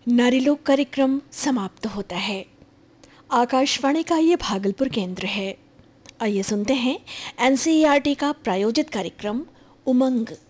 नारीलोक कार्यक्रम समाप्त होता है। आकाशवाणी का ये भागलपुर केंद्र है। आइए सुनते हैं एनसीईआरटी का प्रायोजित कार्यक्रम उमंग।